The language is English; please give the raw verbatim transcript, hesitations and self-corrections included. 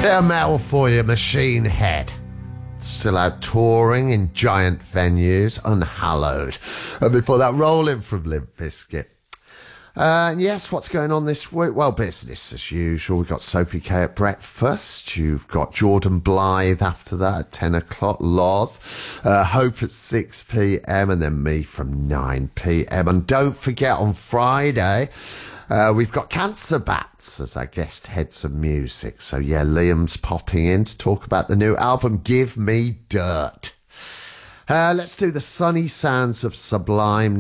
Bit of metal for you, Machine Head. Still out touring in giant venues, unhallowed. And before that, Rolling from Limp Bizkit. Uh, and yes, what's going on this week? Well, business as usual. We've got Sophie K at breakfast. You've got Jordan Blythe after that at ten o'clock. Loz. Uh, Hope at six p.m. and then me from nine p.m. And don't forget on Friday, uh, we've got Cancer Bats as our guest heads of music. So yeah, Liam's popping in to talk about the new album, Give Me Dirt. Uh, let's do the sunny sounds of Sublime